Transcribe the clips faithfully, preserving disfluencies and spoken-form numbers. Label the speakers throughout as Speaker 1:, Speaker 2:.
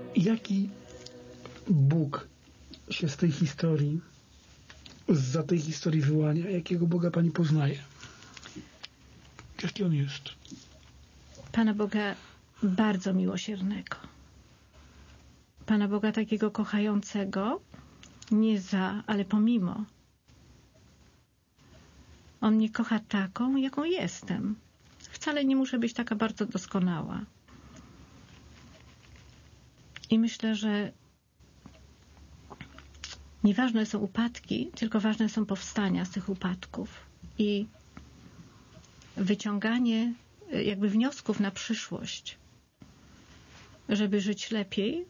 Speaker 1: Jaki Bóg się z tej historii, zza tej historii wyłania? Jakiego Boga pani poznaje? Jaki On jest?
Speaker 2: Pana Boga bardzo miłosiernego. Pana Boga takiego kochającego, nie za, ale pomimo. On mnie kocha taką, jaką jestem. Wcale nie muszę być taka bardzo doskonała. I myślę, że nieważne są upadki, tylko ważne są powstania z tych upadków i wyciąganie jakby wniosków na przyszłość, żeby żyć lepiej.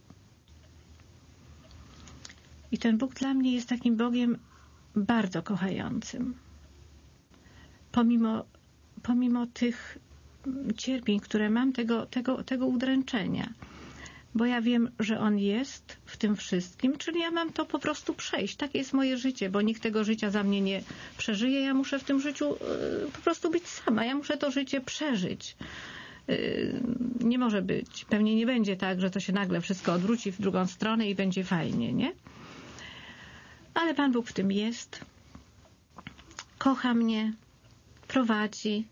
Speaker 2: I ten Bóg dla mnie jest takim Bogiem bardzo kochającym. Pomimo, pomimo tych cierpień, które mam, tego, tego, tego udręczenia. Bo ja wiem, że On jest w tym wszystkim, czyli ja mam to po prostu przejść. Takie jest moje życie, bo nikt tego życia za mnie nie przeżyje. Ja muszę w tym życiu yy, po prostu być sama. Ja muszę to życie przeżyć. Yy, nie może być. Pewnie nie będzie tak, że to się nagle wszystko odwróci w drugą stronę i będzie fajnie, nie? Ale Pan Bóg w tym jest. Kocha mnie, prowadzi.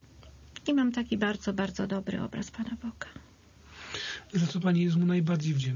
Speaker 2: I mam taki bardzo, bardzo dobry obraz Pana Boga.
Speaker 1: Za co pani jest Mu najbardziej wdzięczna?